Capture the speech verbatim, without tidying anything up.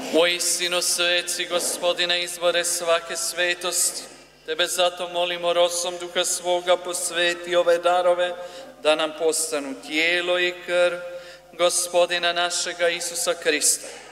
Uistinu sveci, Gospodine, izvore svake svetosti. Tebe zato molimo rosom Duha svoga, posveti ove darove, da nam postanu tijelo i krv Gospodina našega Isusa Krista.